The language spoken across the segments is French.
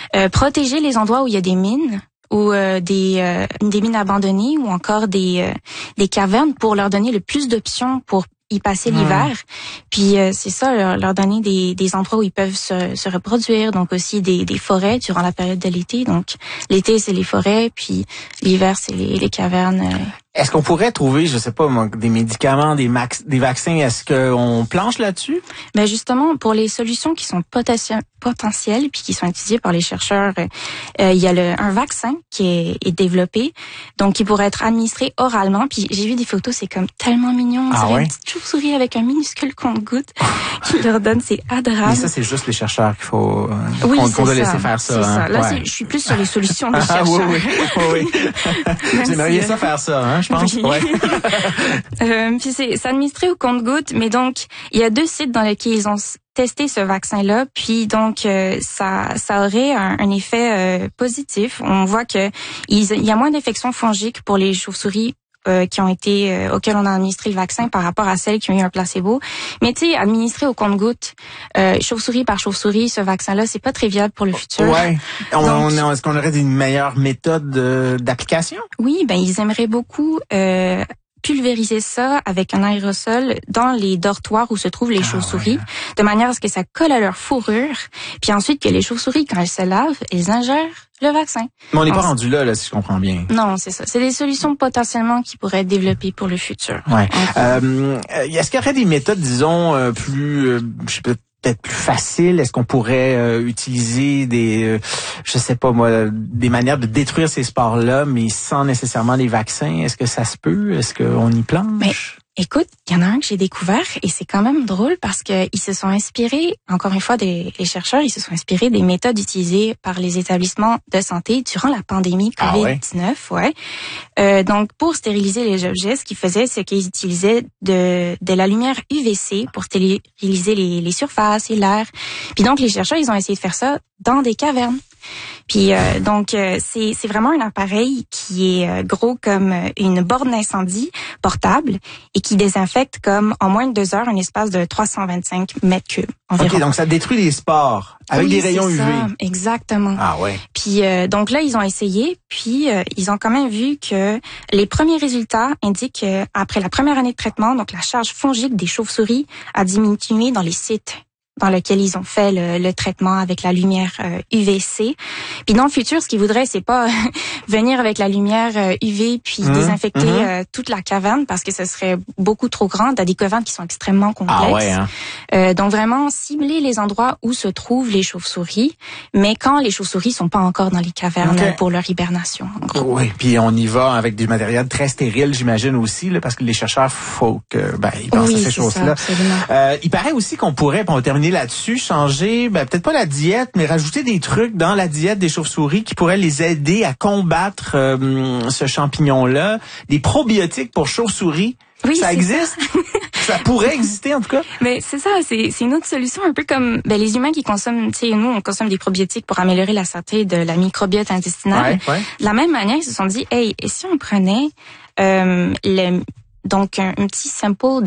Protéger les endroits où il y a des mines ou des mines abandonnées ou encore des cavernes pour leur donner le plus d'options pour y passer l'hiver. Puis c'est ça, leur donner des endroits où ils peuvent se reproduire, donc aussi des forêts durant la période de l'été. Donc l'été c'est les forêts, puis l'hiver c'est les cavernes. Est-ce qu'on pourrait trouver, je sais pas, des médicaments, des vaccins? Est-ce qu'on planche là-dessus? Ben justement, pour les solutions qui sont potentielles puis qui sont étudiées par les chercheurs, il y a un vaccin qui est développé, donc qui pourrait être administré oralement. Puis j'ai vu des photos, c'est comme tellement mignon. On dirait une petite chauve-souris avec un minuscule compte-goutte qui leur donne, c'est adorable. Mais ça, c'est juste les chercheurs qu'il faut qu'on doit laisser faire ça. C'est ça. Là, ouais. je suis plus sur les solutions des chercheurs. Oui. J'aimerais bien ça faire ça, hein, je pense. Oui. Ouais. Puis c'est administré au compte-gouttes, mais donc il y a 2 sites dans lesquels ils ont testé ce vaccin-là, puis donc ça aurait un effet positif. On voit que il y a moins d'infections fongiques pour les chauves-souris qui ont été auxquelles on a administré le vaccin par rapport à celles qui ont eu un placebo. Mais tu sais, administré au compte-gouttes, chauve-souris par chauve-souris, ce vaccin-là, c'est pas très viable pour le futur. Ouais. Est-ce qu'on aurait une meilleure méthode d'application? Oui, ben ils aimeraient beaucoup pulvériser ça avec un aérosol dans les dortoirs où se trouvent les chauves-souris, de manière à ce que ça colle à leur fourrure, puis ensuite que les chauves-souris, quand elles se lavent, elles ingèrent le vaccin. Mais on n'est pas rendu là, si je comprends bien. Non, c'est ça. C'est des solutions potentiellement qui pourraient être développées pour le futur. Ouais. Est-ce qu'il y aurait des méthodes, disons, plus, je sais pas, peut-être plus facile? Est-ce qu'on pourrait utiliser je sais pas moi, des manières de détruire ces spores-là, mais sans nécessairement les vaccins? Est-ce que ça se peut? Est-ce qu'on y planche? Mais, écoute, il y en a un que j'ai découvert et c'est quand même drôle parce que ils se sont inspirés, encore une fois, les chercheurs, ils se sont inspirés des méthodes utilisées par les établissements de santé durant la pandémie COVID-19. Donc, pour stériliser les objets, ce qu'ils faisaient, c'est qu'ils utilisaient de la lumière UVC pour stériliser les surfaces et l'air. Puis donc, les chercheurs, ils ont essayé de faire ça dans des cavernes. Puis donc c'est vraiment un appareil qui est gros comme une borne d'incendie portable et qui désinfecte comme en moins de 2 heures un espace de 325 mètres cubes environ. OK, donc ça détruit les spores avec des rayons UV. Ça, exactement. Ah ouais. Puis donc là ils ont essayé, puis ils ont quand même vu que les premiers résultats indiquent qu'après la première année de traitement, donc la charge fongique des chauves-souris a diminué dans les sites dans lequel ils ont fait le traitement avec la lumière UVC. Puis dans le futur, ce qu'ils voudraient, c'est pas venir avec la lumière UV puis désinfecter toute la caverne parce que ce serait beaucoup trop grand. T'as des cavernes qui sont extrêmement complexes. Ah ouais, hein? Donc vraiment cibler les endroits où se trouvent les chauves-souris, mais quand les chauves-souris sont pas encore dans les cavernes pour leur hibernation. Oui, puis on y va avec du matériel très stérile, j'imagine aussi, là, parce que les chercheurs, faut que ils pensent à ces choses-là. Il paraît aussi qu'on pourrait, pour terminer là-dessus, changer, peut-être pas la diète, mais rajouter des trucs dans la diète des chauves-souris qui pourraient les aider à combattre ce champignon-là. Des probiotiques pour chauves-souris. Oui, ça existe? Ça pourrait exister, en tout cas? Mais c'est ça, c'est une autre solution, un peu comme les humains qui consomment, tu sais, nous, on consomme des probiotiques pour améliorer la santé de la microbiote intestinale. Ouais. De la même manière, ils se sont dit, hey, et si on prenait donc un petit sample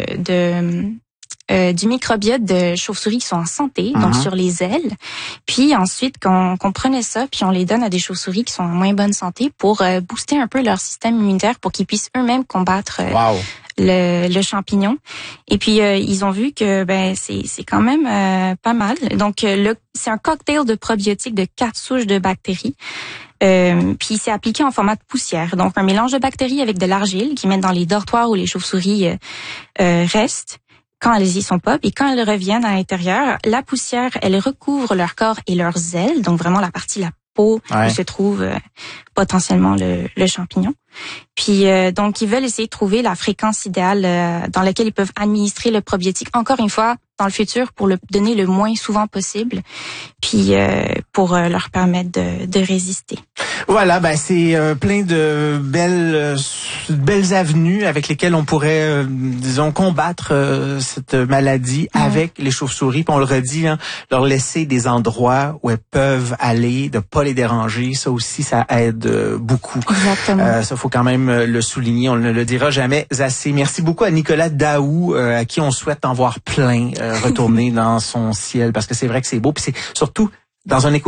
du microbiote de chauves-souris qui sont en santé, donc sur les ailes. Puis ensuite, qu'on prenait ça, puis on les donne à des chauves-souris qui sont en moins bonne santé pour booster un peu leur système immunitaire pour qu'ils puissent eux-mêmes combattre le champignon. Et puis ils ont vu que c'est quand même pas mal. Donc c'est un cocktail de probiotiques de 4 souches de bactéries. Puis c'est appliqué en format de poussière. Donc un mélange de bactéries avec de l'argile qu'ils mettent dans les dortoirs où les chauves-souris restent quand elles y sont pas, et quand elles reviennent à l'intérieur, la poussière, elle recouvre leur corps et leurs ailes, donc vraiment la partie la peau où se trouve potentiellement le champignon. Puis donc ils veulent essayer de trouver la fréquence idéale dans laquelle ils peuvent administrer le probiotique, encore une fois, dans le futur, pour le donner le moins souvent possible, puis pour leur permettre de résister. Voilà, c'est plein de belles avenues avec lesquelles on pourrait, disons, combattre cette maladie avec les chauves-souris. Puis on le redit, leur laisser des endroits où elles peuvent aller, de pas les déranger. Ça aussi, ça aide beaucoup. Exactement. Ça, faut quand même le souligner. On ne le dira jamais assez. Merci beaucoup à Nicolas Daou, à qui on souhaite en voir plein retourner dans son ciel, parce que c'est vrai que c'est beau. Puis c'est surtout dans un